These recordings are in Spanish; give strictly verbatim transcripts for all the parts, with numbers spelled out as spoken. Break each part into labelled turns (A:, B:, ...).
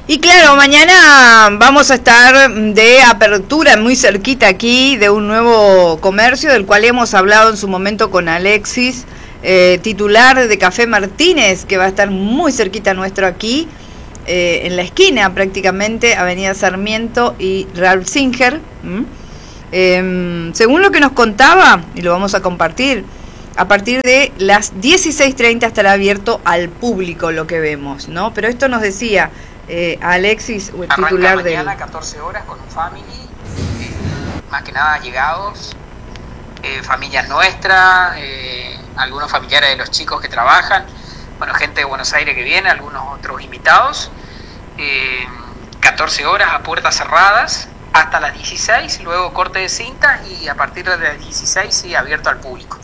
A: Y claro, mañana vamos a estar de apertura muy cerquita aquí de un nuevo comercio del cual hemos hablado en su momento con Alexis, eh, titular de Café Martínez, que va a estar muy cerquita nuestro aquí, eh, en la esquina prácticamente, Avenida Sarmiento y Ralph Singer. ¿Mm? Eh, según lo que nos contaba, y lo vamos a compartir, a partir de las dieciséis treinta estará abierto al público lo que vemos, ¿no? Pero esto nos decía eh, Alexis, el titular de...
B: Arranca mañana catorce horas con un family, eh, más que nada llegados, eh, familias nuestras, eh, algunos familiares de los chicos que trabajan, bueno, gente de Buenos Aires que viene, algunos otros invitados, eh, catorce horas a puertas cerradas, hasta las dieciséis, luego corte de cinta y a partir de las dieciséis sí abierto al público.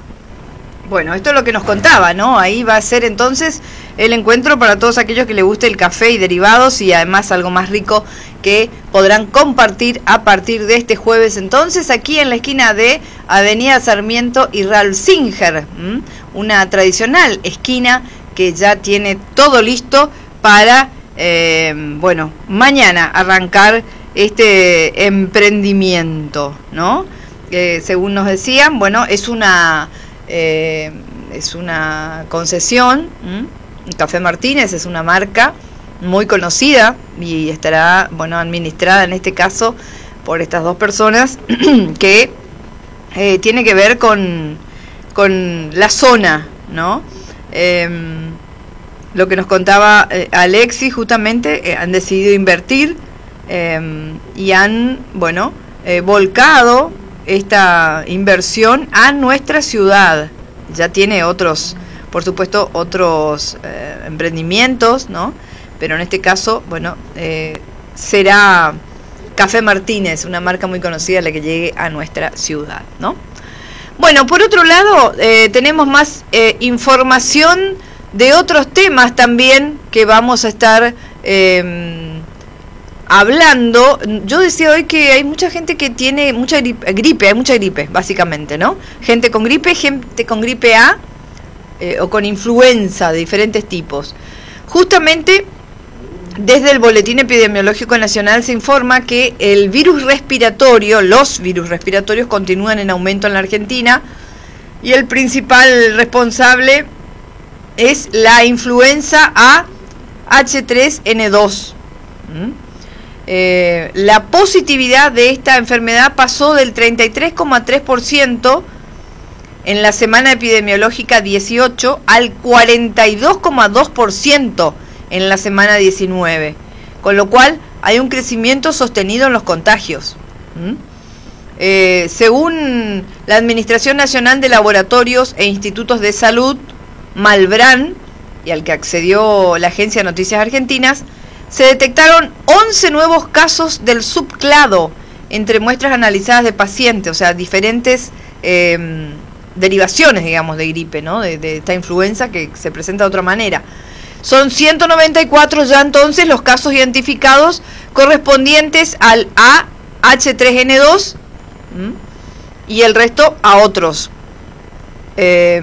A: Bueno, esto es lo que nos contaba, ¿no? Ahí va a ser entonces el encuentro para todos aquellos que les guste el café y derivados y además algo más rico que podrán compartir a partir de este jueves entonces aquí en la esquina de Avenida Sarmiento y Ralph Singer, ¿m? Una tradicional esquina que ya tiene todo listo para, eh, bueno, mañana arrancar este emprendimiento, ¿no? Eh, según nos decían, bueno, es una... Eh, es una concesión. ¿m? Café Martínez es una marca muy conocida y estará, bueno, administrada en este caso por estas dos personas que eh, tiene que ver con, con la zona, ¿no? Eh, lo que nos contaba eh, Alexis, justamente, eh, han decidido invertir eh, y han, bueno, eh, volcado esta inversión a nuestra ciudad. Ya tiene otros, por supuesto, otros eh, emprendimientos, ¿no? Pero en este caso, bueno, eh, será Café Martínez, una marca muy conocida, la que llegue a nuestra ciudad, ¿no? Bueno, por otro lado, eh, tenemos más eh, información de otros temas también que vamos a estar eh, hablando. Yo decía hoy que hay mucha gente que tiene mucha gripe, gripe, hay mucha gripe, básicamente, ¿no? Gente con gripe, gente con gripe A eh, o con influenza de diferentes tipos. Justamente desde el Boletín Epidemiológico Nacional se informa que el virus respiratorio, los virus respiratorios continúan en aumento en la Argentina y el principal responsable es la influenza A H tres N dos. ¿Mm? Eh, la positividad de esta enfermedad pasó del treinta y tres coma tres por ciento en la semana epidemiológica dieciocho al cuarenta y dos coma dos por ciento en la semana diecinueve, con lo cual hay un crecimiento sostenido en los contagios. ¿Mm? Eh, según la Administración Nacional de Laboratorios e Institutos de Salud, Malbrán, y al que accedió la Agencia de Noticias Argentinas, se detectaron once nuevos casos del subclado entre muestras analizadas de pacientes, o sea, diferentes eh, derivaciones, digamos, de gripe, ¿no? De, de esta influenza que se presenta de otra manera. Son ciento noventa y cuatro ya entonces los casos identificados correspondientes al A H tres N dos, ¿m? Y el resto a otros. Eh,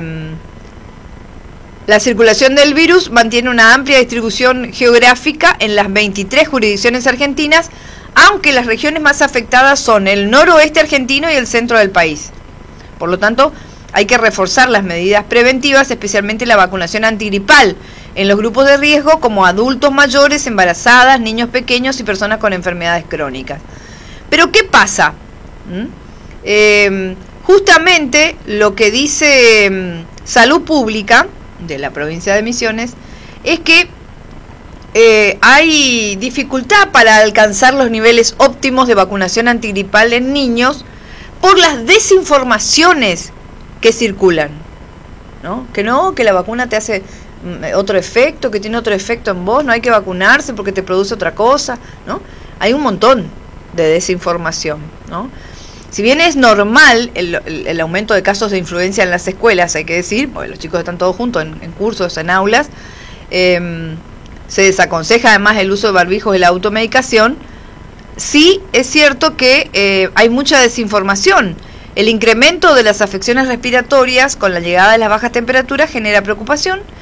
A: La circulación del virus mantiene una amplia distribución geográfica en las veintitrés jurisdicciones argentinas, aunque las regiones más afectadas son el noroeste argentino y el centro del país. Por lo tanto, hay que reforzar las medidas preventivas, especialmente la vacunación antigripal en los grupos de riesgo como adultos mayores, embarazadas, niños pequeños y personas con enfermedades crónicas. Pero ¿qué pasa? ¿Mm? Eh, justamente lo que dice um, Salud Pública de la provincia de Misiones es que eh, hay dificultad para alcanzar los niveles óptimos de vacunación antigripal en niños por las desinformaciones que circulan, ¿no? Que no, que la vacuna te hace otro efecto, que tiene otro efecto en vos, no hay que vacunarse porque te produce otra cosa, ¿no? Hay un montón de desinformación, ¿no? Si bien es normal el, el, el aumento de casos de influencia en las escuelas, hay que decir, porque los chicos están todos juntos en, en cursos, en aulas, eh, se desaconseja además el uso de barbijos y la automedicación, sí es cierto que eh, hay mucha desinformación. El incremento de las afecciones respiratorias con la llegada de las bajas temperaturas genera preocupación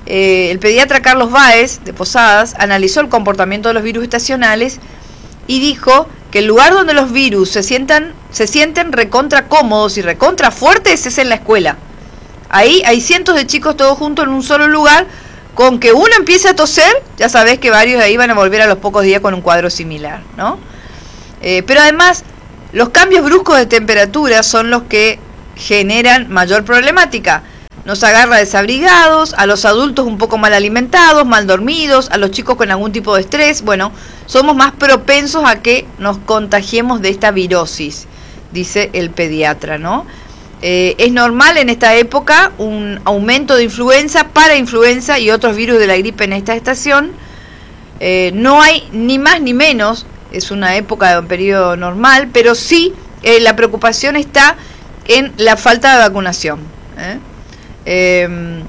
A: eh, el pediatra Carlos Báez, de Posadas, analizó el comportamiento de los virus estacionales y dijo que el lugar donde los virus se sientan, se sienten recontra cómodos y recontra fuertes es en la escuela. Ahí hay cientos de chicos todos juntos en un solo lugar. Con que uno empiece a toser, ya sabés que varios de ahí van a volver a los pocos días con un cuadro similar, ¿no? Eh, pero además, los cambios bruscos de temperatura son los que generan mayor problemática. Nos agarra desabrigados, a los adultos un poco mal alimentados, mal dormidos, a los chicos con algún tipo de estrés. Bueno, somos más propensos a que nos contagiemos de esta virosis, dice el pediatra, ¿no? Eh, es normal en esta época un aumento de influenza, parainfluenza y otros virus de la gripe en esta estación. Eh, no hay ni más ni menos, es una época de un periodo normal, pero sí eh, la preocupación está en la falta de vacunación. ¿eh? Eh,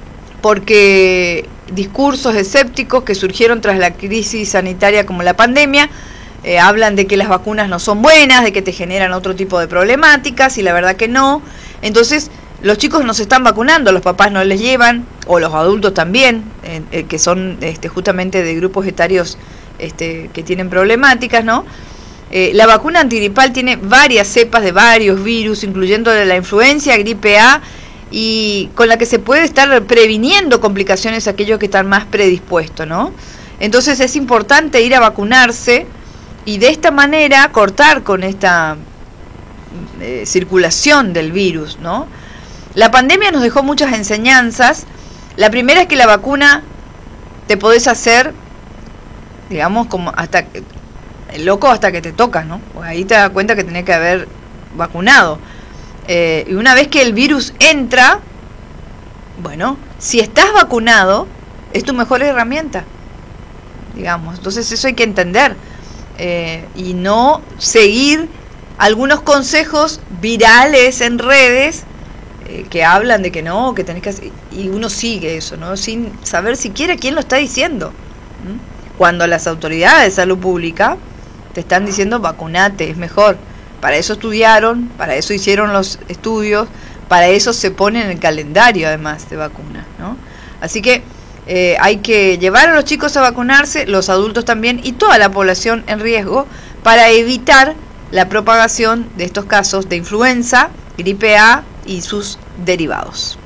A: porque discursos escépticos que surgieron tras la crisis sanitaria como la pandemia, Eh, hablan de que las vacunas no son buenas, de que te generan otro tipo de problemáticas, y la verdad que no. Entonces, los chicos no se están vacunando, los papás no les llevan, o los adultos también, eh, eh, que son este, justamente de grupos etarios este, que tienen problemáticas, ¿no? Eh, la vacuna antigripal tiene varias cepas de varios virus, incluyendo la influenza, gripe A, y con la que se puede estar previniendo complicaciones a aquellos que están más predispuestos, ¿no? Entonces, es importante ir a vacunarse y de esta manera cortar con esta eh, circulación del virus, ¿no? La pandemia nos dejó muchas enseñanzas. La primera es que la vacuna te podés hacer, digamos, como hasta el loco hasta que te tocas, ¿no? Pues ahí te das cuenta que tenés que haber vacunado. Eh, y una vez que el virus entra, bueno, si estás vacunado, es tu mejor herramienta, digamos. Entonces eso hay que entender. Eh, y no seguir algunos consejos virales en redes eh, que hablan de que no, que tenés que hacer, y uno sigue eso, ¿no? Sin saber siquiera quién lo está diciendo. ¿Mm? Cuando las autoridades de salud pública te están diciendo vacunate, es mejor. Para eso estudiaron, para eso hicieron los estudios, para eso se pone en el calendario además de vacunas, ¿no? Así que Eh, hay que llevar a los chicos a vacunarse, los adultos también, y toda la población en riesgo, para evitar la propagación de estos casos de influenza, gripe A y sus derivados.